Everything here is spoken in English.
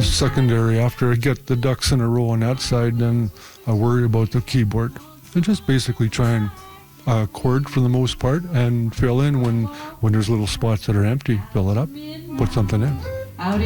Secondary, after I get the ducks in a row on that side, then I worry about the keyboard. I just basically try and chord for the most part and fill in when there's little spots that are empty. Fill it up, put something in.